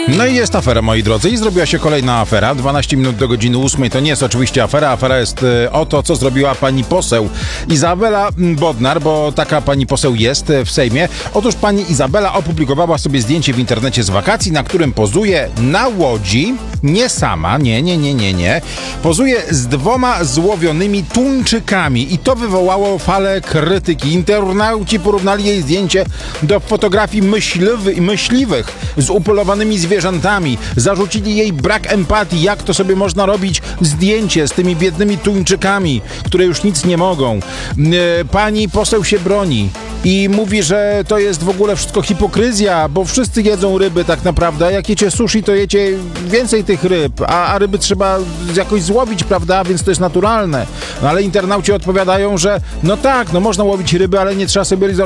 No i jest afera, moi drodzy, i zrobiła się kolejna afera. 12 minut do godziny 8 to nie jest oczywiście afera. Afera jest o to, co zrobiła pani poseł Izabela Bodnar, bo taka pani poseł jest w Sejmie. Otóż pani Izabela opublikowała sobie zdjęcie w internecie z wakacji, na którym pozuje na łodzi, nie sama, nie. Pozuje z 2 złowionymi tuńczykami i to wywołało falę krytyki. Internauci porównali jej zdjęcie do fotografii myśliwych z upolowanymi zwierzętami. Zarzucili jej brak empatii. Jak to sobie można robić zdjęcie z tymi biednymi tuńczykami, które już nic nie mogą. Pani poseł się broni i mówi, że to jest w ogóle wszystko hipokryzja, bo wszyscy jedzą ryby tak naprawdę, a jak jecie sushi, to jecie więcej tych ryb, a ryby trzeba jakoś złowić, prawda, więc to jest naturalne. No ale internauci odpowiadają, że no tak, no można łowić ryby, ale nie trzeba sobie